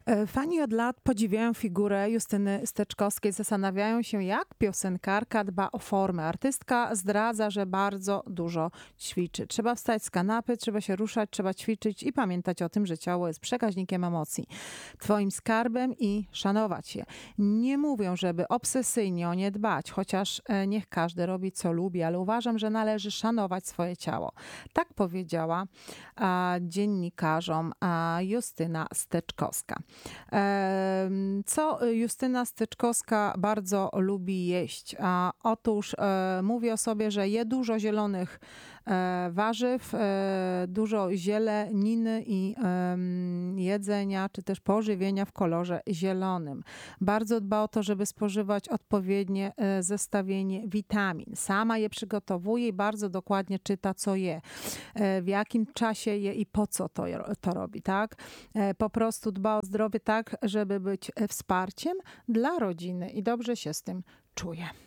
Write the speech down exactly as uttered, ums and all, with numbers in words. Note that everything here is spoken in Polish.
Fani od lat podziwiają figurę Justyny Steczkowskiej, zastanawiają się, jak piosenkarka dba o formę. Artystka zdradza, że bardzo dużo ćwiczy. Trzeba wstać z kanapy, trzeba się ruszać, trzeba ćwiczyć i pamiętać o tym, że ciało jest przekaźnikiem emocji. Twoim skarbem i szanować je. Nie mówią, żeby obsesyjnie o nie dbać, chociaż niech każdy robi, co lubi, ale uważam, że należy szanować swoje ciało. Tak powiedziała a, dziennikarzom a, Justyna Steczkowska. Co Justyna Steczkowska bardzo lubi jeść? A otóż e, mówi o sobie, że je dużo zielonych e, warzyw, e, dużo zieleniny i e, jedzenia, czy też pożywienia w kolorze zielonym. Bardzo dba o to, żeby spożywać odpowiednie e, zestawienie witamin. Sama je przygotowuje i bardzo dokładnie czyta, co je, e, w jakim czasie je i po co to, to robi, tak? E, po prostu dba o zdrowie tak, żeby być wsparciem dla rodziny i dobrze się z tym czuje.